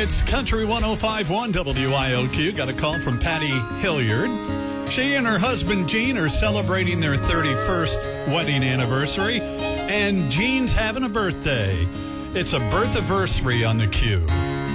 It's Country 105.1 WIOQ. Got a call from Patty Hilliard. She and her husband, Gene, are celebrating their 31st wedding anniversary, and Gene's having a birthday. It's a birth-anniversary on the Q.